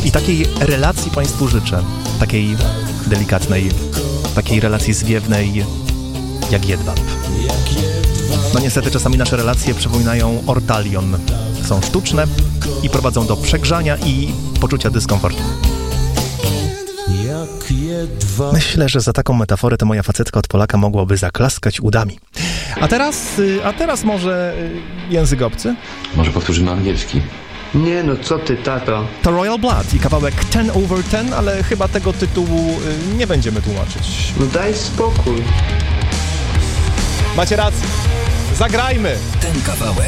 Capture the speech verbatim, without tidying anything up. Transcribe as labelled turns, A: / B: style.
A: I takiej relacji Państwu życzę. Takiej delikatnej, takiej relacji zwiewnej jak jedwab. No niestety czasami nasze relacje przypominają ortalion. Są sztuczne i prowadzą do przegrzania i poczucia dyskomfortu. Myślę, że za taką metaforę to moja facetka od Polaka mogłaby zaklaskać udami. A teraz, a teraz może język obcy?
B: Może powtórzymy angielski.
C: Nie no, co ty, tato?
A: To Royal Blood i kawałek ten over ten, ale chyba tego tytułu nie będziemy tłumaczyć.
C: No daj spokój.
A: Macie rację. Zagrajmy!
D: Ten kawałek.